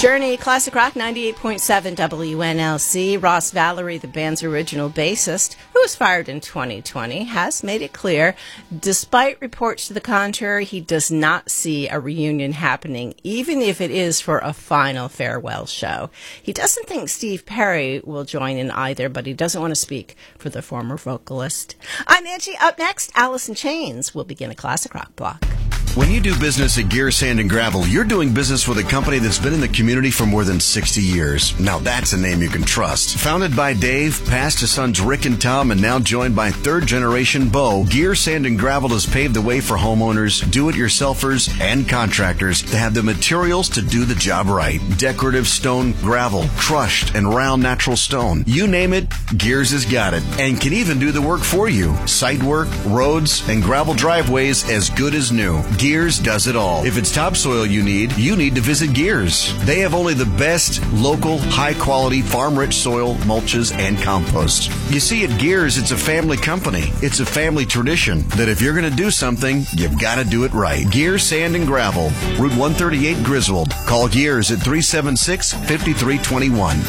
Journey, Classic Rock 98.7 WNLC. Ross Valerie, the band's original bassist, who was fired in 2020, has made it clear, despite reports to the contrary, he does not see a reunion happening, even if it is for a final farewell show. He doesn't think Steve Perry will join in either, but he doesn't want to speak for the former vocalist. I'm Angie. Up next, Alice in Chains will begin a Classic Rock block. When you do business at Gear Sand and Gravel, you're doing business with a company that's been in the community for more than 60 years. Now that's a name you can trust. Founded by Dave, passed to sons Rick and Tom, and now joined by third generation Bo, Gear Sand and Gravel has paved the way for homeowners, do-it-yourselfers, and contractors to have the materials to do the job right. Decorative stone, gravel, crushed and round natural stone. You name it, Gears has got it, and can even do the work for you. Site work, roads, and gravel driveways as good as new. Gears does it all. If it's topsoil you need to visit Gears. They have only the best local, high-quality, farm-rich soil, mulches, and compost. You see, at Gears, it's a family company. It's a family tradition that if you're going to do something, you've got to do it right. Gears Sand and Gravel, Route 138, Griswold. Call Gears at 376-5321.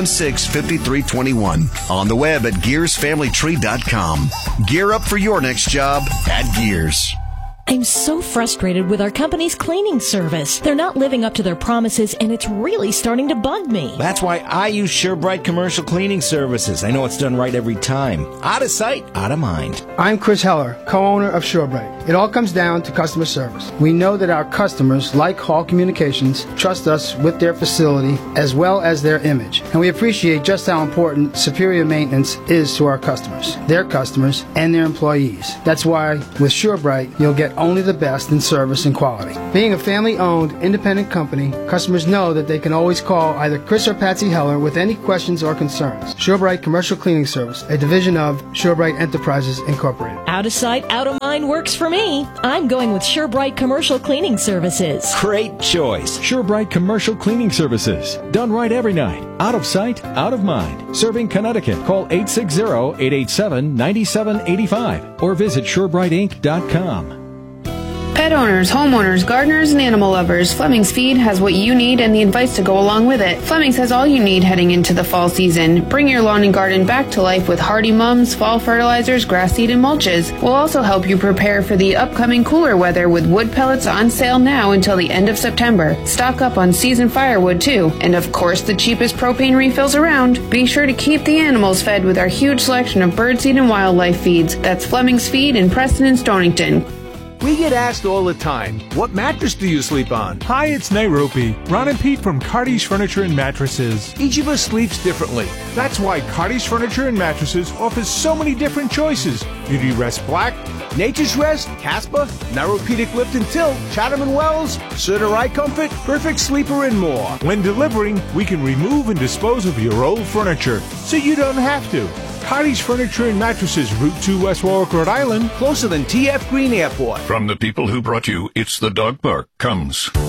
376-5321. On the web at gearsfamilytree.com. Gear up for your next job at Gears. I'm so frustrated with our company's cleaning service. They're not living up to their promises, and it's really starting to bug me. That's why I use SureBright Commercial Cleaning Services. I know it's done right every time. Out of sight, out of mind. I'm Chris Heller, co-owner of SureBright. It all comes down to customer service. We know that our customers, like Hall Communications, trust us with their facility as well as their image. And we appreciate just how important superior maintenance is to our customers, their customers, and their employees. That's why with SureBright, you'll get only the best in service and quality. Being a family-owned, independent company, customers know that they can always call either Chris or Patsy Heller with any questions or concerns. SureBright Commercial Cleaning Service, a division of SureBright Enterprises, Incorporated. Out of sight, out of mind works for me. I'm going with SureBright Commercial Cleaning Services. Great choice. SureBright Commercial Cleaning Services. Done right every night. Out of sight, out of mind. Serving Connecticut. Call 860-887-9785 or visit SureBrightInc.com. Pet owners, homeowners, gardeners, and animal lovers, Fleming's Feed has what you need and the advice to go along with it. Fleming's has all you need heading into the fall season. Bring your lawn and garden back to life with Hardy Mums, fall fertilizers, grass seed, and mulches. We'll also help you prepare for the upcoming cooler weather with wood pellets on sale now until the end of September. Stock up on seasoned firewood too. And of course, the cheapest propane refills around. Be sure to keep the animals fed with our huge selection of birdseed and wildlife feeds. That's Fleming's Feed in Preston and Stonington. We get asked all the time, what mattress do you sleep on? Hi, it's Nairobi. Ron and Pete from Cardi's Furniture and Mattresses. Each of us sleeps differently. That's why Cardi's Furniture and Mattresses offers so many different choices. Beauty Rest Black, Nature's Rest, Casper, Neuropedic Lift and Tilt, Chatham & Wells, Serta Eye Comfort, Perfect Sleeper, and more. When delivering, we can remove and dispose of your old furniture, so you don't have to. Cardi's Furniture and Mattresses, Route 2, West Warwick, Rhode Island. Closer than TF Green Airport. From the people who brought you It's the Dog Park comes